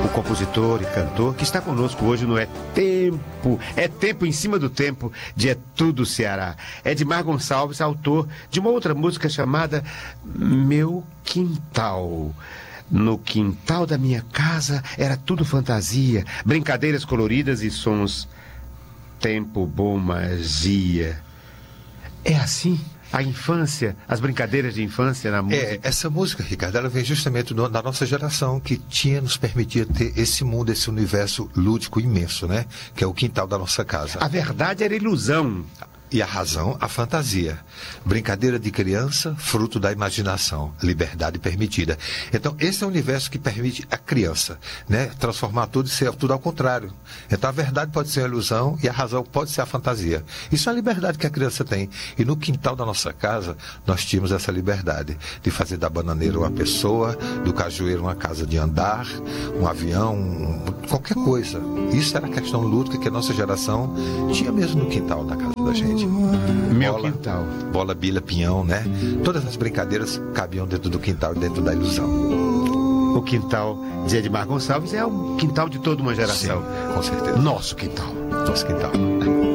o compositor e cantor que está conosco hoje no É Tempo em Cima do Tempo de É Tudo Ceará. Edmar Gonçalves, autor de uma outra música chamada Meu Quintal. No quintal da minha casa era tudo fantasia, brincadeiras coloridas e sons. Tempo, bom, magia. É assim? A infância, as brincadeiras de infância na música? Essa música, Ricardo, ela vem justamente da nossa geração que nos permitia ter esse mundo, esse universo lúdico imenso, né? Que é o quintal da nossa casa. A verdade era ilusão. E a razão, a fantasia. Brincadeira de criança, fruto da imaginação, liberdade permitida. Então, esse é o universo que permite a criança, né, transformar tudo e ser tudo ao contrário. Então, a verdade pode ser a ilusão e a razão pode ser a fantasia. Isso é a liberdade que a criança tem. E no quintal da nossa casa, nós tínhamos essa liberdade de fazer da bananeira uma pessoa, do cajueiro uma casa de andar, um avião, qualquer coisa. Isso era a questão lúdica que a nossa geração tinha mesmo no quintal da casa da gente. Meu quintal. Bola, bilha, pinhão, né? Todas as brincadeiras cabiam dentro do quintal, dentro da ilusão. O quintal de Edmar Gonçalves é o quintal de toda uma geração. Sim, com certeza. Nosso quintal. Nosso quintal.